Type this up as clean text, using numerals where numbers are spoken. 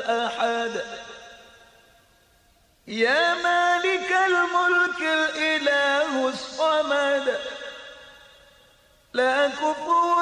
الأحد يا مالك الملك الإله الصمد لا كفوا